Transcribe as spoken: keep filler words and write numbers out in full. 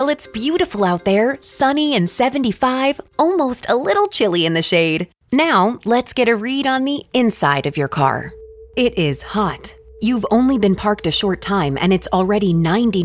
Well, it's beautiful out there, sunny and seventy-five, almost a little chilly in the shade. Now, let's get a read on the inside of your car. It is hot. You've only been parked a short time and it's already ninety